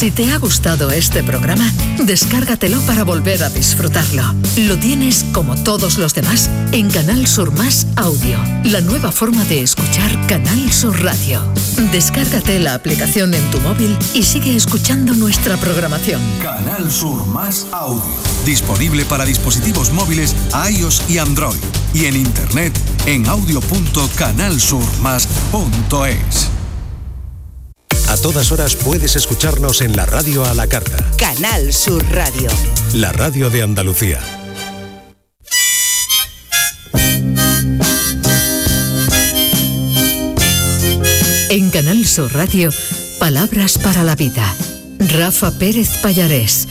Si te ha gustado este programa, descárgatelo para volver a disfrutarlo. Lo tienes, como todos los demás, en Canal Sur Más Audio, la nueva forma de escuchar Canal Sur Radio. Descárgate la aplicación en tu móvil y sigue escuchando nuestra programación. Canal Sur Más Audio. Disponible para dispositivos móviles iOS y Android. Y en internet en audio.canalsurmas.es. A todas horas puedes escucharnos en la radio a la carta. Canal Sur Radio. La radio de Andalucía. En Canal Sur Radio, Palabras para la Vida. Rafa Pérez Pallarés.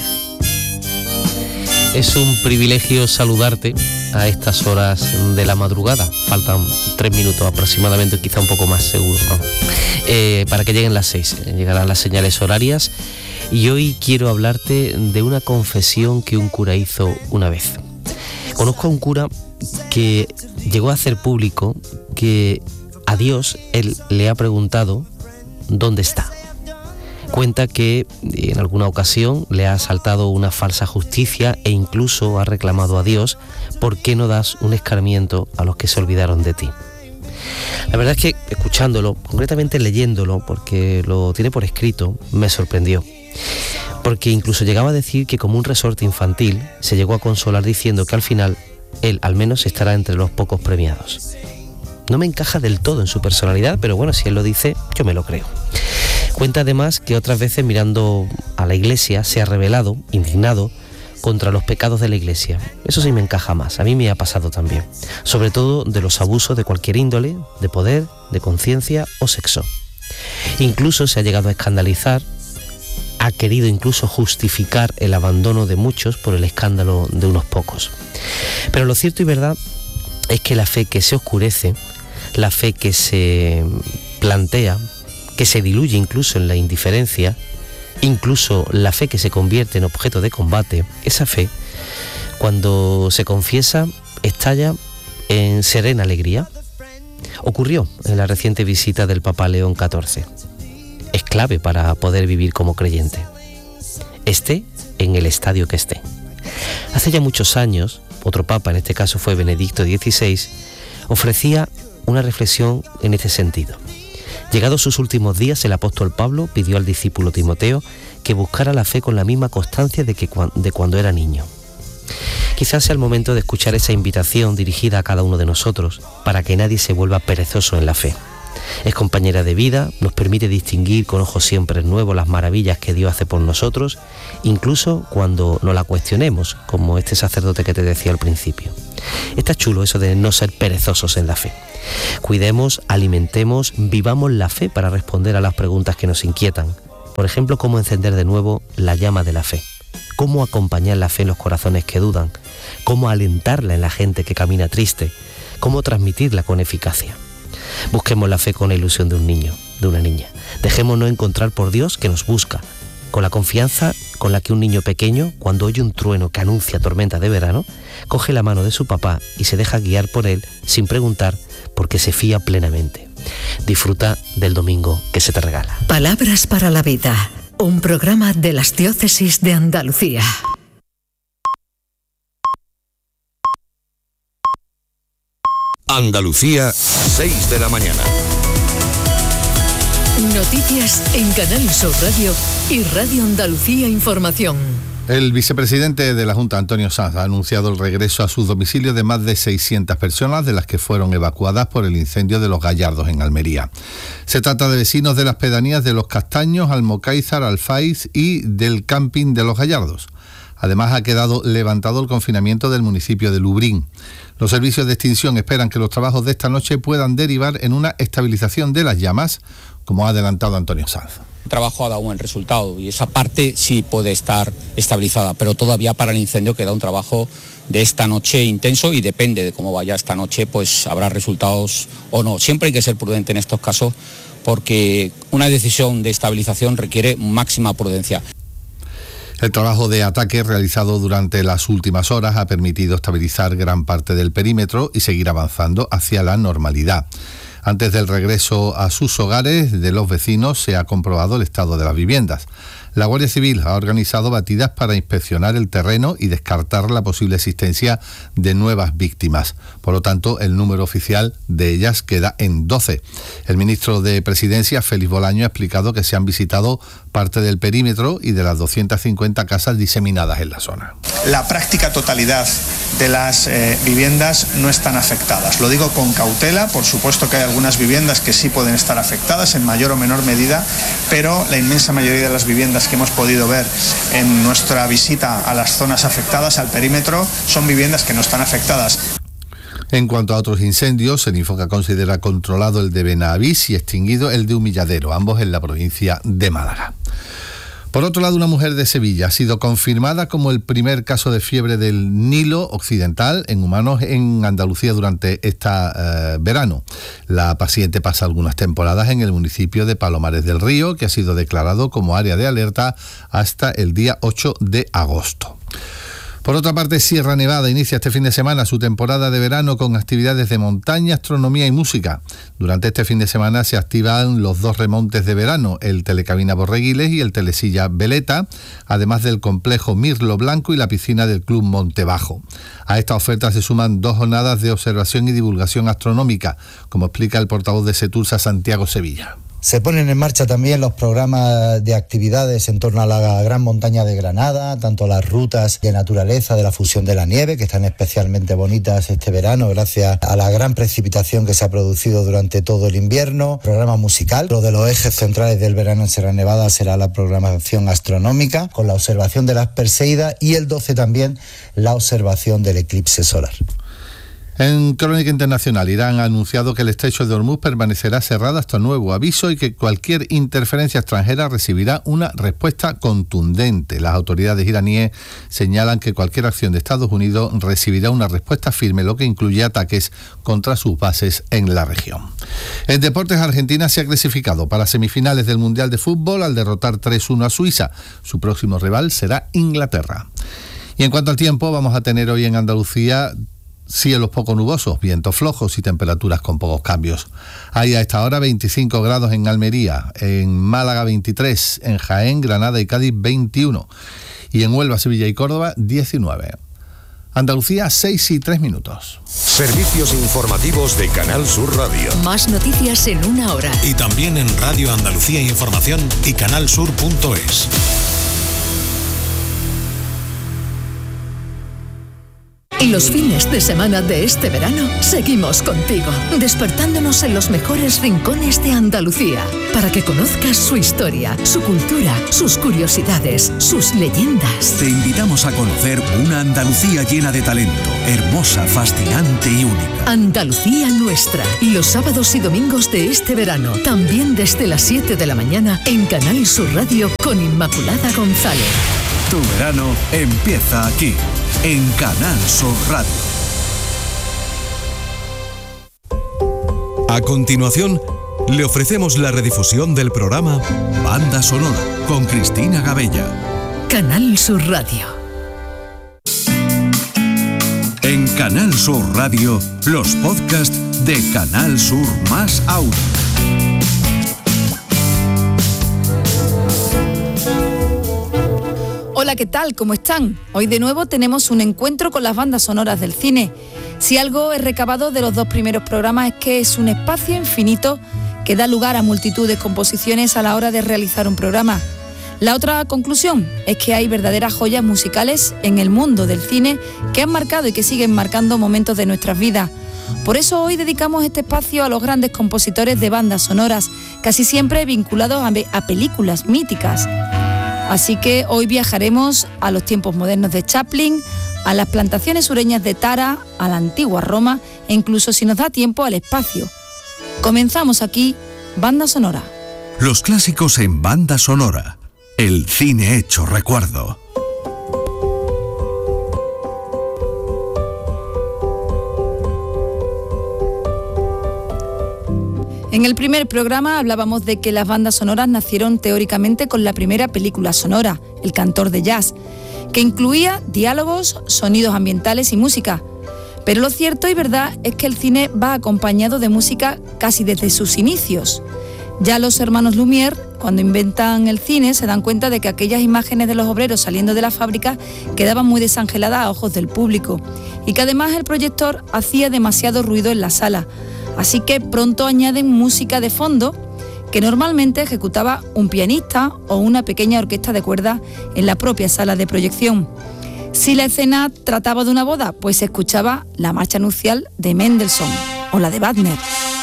Es un privilegio saludarte a estas horas de la madrugada. Faltan 3 minutos aproximadamente, quizá un poco más seguro, ¿no? Para que lleguen las 6. Llegarán las señales horarias. Y hoy quiero hablarte de una confesión que un cura hizo una vez. Conozco a un cura que llegó a hacer público que a Dios él le ha preguntado ¿dónde está? Cuenta que en alguna ocasión le ha asaltado una falsa justicia e incluso ha reclamado a Dios: ¿por qué no das un escarmiento a los que se olvidaron de ti? La verdad es que escuchándolo, concretamente leyéndolo, porque lo tiene por escrito, me sorprendió. Porque incluso llegaba a decir que, como un resorte infantil, se llegó a consolar diciendo que al final él al menos estará entre los pocos premiados. No me encaja del todo en su personalidad, pero bueno, si él lo dice, yo me lo creo. Cuenta además que otras veces, mirando a la iglesia, se ha rebelado, indignado, contra los pecados de la iglesia. Eso sí me encaja más, a mí me ha pasado también. Sobre todo de los abusos de cualquier índole, de poder, de conciencia o sexo. Incluso se ha llegado a escandalizar, ha querido incluso justificar el abandono de muchos por el escándalo de unos pocos. Pero lo cierto y verdad es que la fe que se oscurece, la fe que se plantea, que se diluye incluso en la indiferencia, incluso la fe que se convierte en objeto de combate, esa fe, cuando se confiesa, estalla en serena alegría. Ocurrió en la reciente visita del Papa León XIV. Es clave para poder vivir como creyente, esté en el estadio que esté. Hace ya muchos años, otro papa, en este caso fue Benedicto XVI, ofrecía una reflexión en este sentido. Llegados sus últimos días, el apóstol Pablo pidió al discípulo Timoteo que buscara la fe con la misma constancia de cuando era niño. Quizás sea el momento de escuchar esa invitación dirigida a cada uno de nosotros para que nadie se vuelva perezoso en la fe. Es compañera de vida, nos permite distinguir con ojos siempre nuevos las maravillas que Dios hace por nosotros, incluso cuando no la cuestionemos, como este sacerdote que te decía al principio. Está chulo eso de no ser perezosos en la fe. Cuidemos, alimentemos, vivamos la fe para responder a las preguntas que nos inquietan. Por ejemplo, cómo encender de nuevo la llama de la fe. Cómo acompañar la fe en los corazones que dudan. Cómo alentarla en la gente que camina triste. Cómo transmitirla con eficacia. Busquemos la fe con la ilusión de un niño, de una niña. Dejémonos encontrar por Dios que nos busca, con la confianza con la que un niño pequeño, cuando oye un trueno que anuncia tormenta de verano, coge la mano de su papá y se deja guiar por él sin preguntar, porque se fía plenamente. Disfruta del domingo que se te regala. Palabras para la Vida, un programa de las Diócesis de Andalucía. Andalucía, 6 de la mañana. Noticias en Canal Sur Radio y Radio Andalucía Información. El vicepresidente de la Junta, Antonio Sanz, ha anunciado el regreso a sus domicilios de más de 600 personas, de las que fueron evacuadas por el incendio de Los Gallardos en Almería. Se trata de vecinos de las pedanías de Los Castaños, Almocáizar, Alfaiz y del camping de Los Gallardos. Además, ha quedado levantado el confinamiento del municipio de Lubrín. Los servicios de extinción esperan que los trabajos de esta noche puedan derivar en una estabilización de las llamas, como ha adelantado Antonio Sanz. El trabajo ha dado un buen resultado y esa parte sí puede estar estabilizada, pero todavía para el incendio queda un trabajo de esta noche intenso y depende de cómo vaya esta noche, pues habrá resultados o no. Siempre hay que ser prudente en estos casos porque una decisión de estabilización requiere máxima prudencia. El trabajo de ataque realizado durante las últimas horas ha permitido estabilizar gran parte del perímetro y seguir avanzando hacia la normalidad. Antes del regreso a sus hogares de los vecinos se ha comprobado el estado de las viviendas. La Guardia Civil ha organizado batidas para inspeccionar el terreno y descartar la posible existencia de nuevas víctimas. Por lo tanto, el número oficial de ellas queda en 12. El ministro de Presidencia, Félix Bolaño, ha explicado que se han visitado parte del perímetro y de las 250 casas diseminadas en la zona. La práctica totalidad de las viviendas no están afectadas. Lo digo con cautela, por supuesto que hay algunas viviendas que sí pueden estar afectadas en mayor o menor medida, pero la inmensa mayoría de las viviendas que hemos podido ver en nuestra visita a las zonas afectadas, al perímetro, son viviendas que no están afectadas. En cuanto a otros incendios, el Infoca considera controlado el de Benavís y extinguido el de Humilladero, ambos en la provincia de Málaga. Por otro lado, una mujer de Sevilla ha sido confirmada como el primer caso de fiebre del Nilo occidental en humanos en Andalucía durante este verano. La paciente pasa algunas temporadas en el municipio de Palomares del Río, que ha sido declarado como área de alerta hasta el día 8 de agosto. Por otra parte, Sierra Nevada inicia este fin de semana su temporada de verano con actividades de montaña, astronomía y música. Durante este fin de semana se activan los 2 remontes de verano, el Telecabina Borreguiles y el Telesilla Veleta, además del complejo Mirlo Blanco y la piscina del Club Montebajo. A esta oferta se suman 2 jornadas de observación y divulgación astronómica, como explica el portavoz de Setursa, Santiago Sevilla. Se ponen en marcha también los programas de actividades en torno a la Gran Montaña de Granada, tanto las rutas de naturaleza de la fusión de la nieve, que están especialmente bonitas este verano gracias a la gran precipitación que se ha producido durante todo el invierno. Programa musical, lo de los ejes centrales del verano en Sierra Nevada será la programación astronómica, con la observación de las Perseidas, y el 12 también la observación del eclipse solar. En Crónica Internacional, Irán ha anunciado que el estrecho de Hormuz permanecerá cerrado hasta nuevo aviso y que cualquier interferencia extranjera recibirá una respuesta contundente. Las autoridades iraníes señalan que cualquier acción de Estados Unidos recibirá una respuesta firme, lo que incluye ataques contra sus bases en la región. En deportes, Argentina se ha clasificado para semifinales del Mundial de Fútbol al derrotar 3-1 a Suiza. Su próximo rival será Inglaterra. Y en cuanto al tiempo, vamos a tener hoy en Andalucía cielos poco nubosos, vientos flojos y temperaturas con pocos cambios. Hay a esta hora 25 grados en Almería, en Málaga 23, en Jaén, Granada y Cádiz 21 y en Huelva, Sevilla y Córdoba 19. Andalucía 6:03. Servicios informativos de Canal Sur Radio. Más noticias en una hora. Y también en Radio Andalucía Información y canalsur.es. Los fines de semana de este verano seguimos contigo, despertándonos en los mejores rincones de Andalucía, para que conozcas su historia, su cultura, sus curiosidades, sus leyendas. Te invitamos a conocer una Andalucía llena de talento, hermosa, fascinante y única. Andalucía Nuestra, los sábados y domingos de este verano, también desde las 7 de la mañana en Canal Sur Radio con Inmaculada González. Tu verano empieza aquí, en Canal Sur Radio. A continuación, le ofrecemos la redifusión del programa Banda Sonora con Cristina Gabella. Canal Sur Radio. En Canal Sur Radio, los podcasts de Canal Sur más Audio. Hola, ¿qué tal? ¿Cómo están? Hoy de nuevo tenemos un encuentro con las bandas sonoras del cine. Si algo he recabado de los 2 primeros programas es que es un espacio infinito que da lugar a multitud de composiciones a la hora de realizar un programa. La otra conclusión es que hay verdaderas joyas musicales en el mundo del cine que han marcado y que siguen marcando momentos de nuestras vidas. Por eso hoy dedicamos este espacio a los grandes compositores de bandas sonoras, casi siempre vinculados a películas míticas. Así que hoy viajaremos a los tiempos modernos de Chaplin, a las plantaciones sureñas de Tara, a la antigua Roma e incluso, si nos da tiempo, al espacio. Comenzamos aquí, Banda Sonora. Los clásicos en Banda Sonora. El cine hecho recuerdo. En el primer programa hablábamos de que las bandas sonoras nacieron teóricamente con la primera película sonora, El cantor de jazz, que incluía diálogos, sonidos ambientales y música. Pero lo cierto y verdad es que el cine va acompañado de música casi desde sus inicios. Ya los hermanos Lumière, cuando inventan el cine, se dan cuenta de que aquellas imágenes de los obreros saliendo de la fábrica quedaban muy desangeladas a ojos del público y que además el proyector hacía demasiado ruido en la sala. Así que pronto añaden música de fondo que normalmente ejecutaba un pianista o una pequeña orquesta de cuerdas en la propia sala de proyección. Si la escena trataba de una boda, pues se escuchaba la marcha nupcial de Mendelssohn o la de Wagner.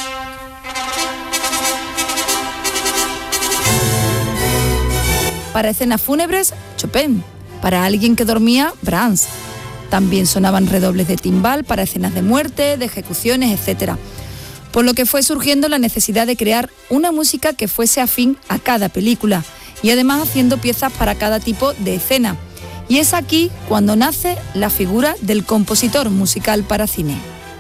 Para escenas fúnebres, Chopin. Para alguien que dormía, Brahms. También sonaban redobles de timbal para escenas de muerte, de ejecuciones, etc. Por lo que fue surgiendo la necesidad de crear una música que fuese afín a cada película y además haciendo piezas para cada tipo de escena. Y es aquí cuando nace la figura del compositor musical para cine.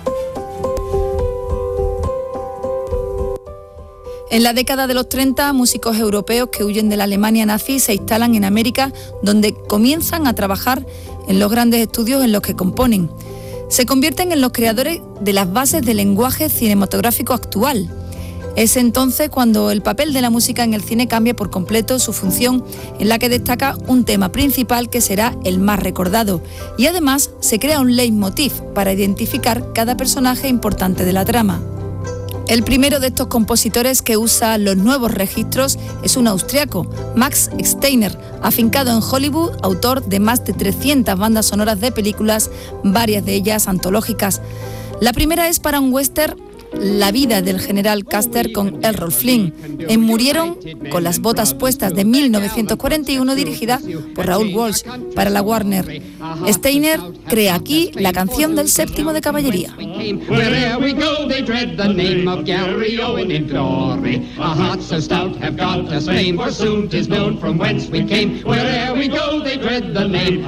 En la década de los 30, músicos europeos que huyen de la Alemania nazi se instalan en América, donde comienzan a trabajar en los grandes estudios en los que componen. Se convierten en los creadores de las bases del lenguaje cinematográfico actual. Es entonces cuando el papel de la música en el cine cambia por completo su función, en la que destaca un tema principal que será el más recordado, y además se crea un leitmotiv para identificar cada personaje importante de la trama. El primero de estos compositores que usa los nuevos registros es un austriaco, Max Steiner, afincado en Hollywood, autor de más de 300 bandas sonoras de películas, varias de ellas antológicas. La primera es para un western, La vida del general Custer con Errol Flynn, en Murieron con las botas puestas de 1941, dirigida por Raoul Walsh para la Warner. Steiner crea aquí la canción del séptimo de caballería. Wherever we go, they dread the name of Gary Owen in glory. Our hearts so stout have got us fame, for soon 'tis known from whence we came. Wherever we go, they dread the name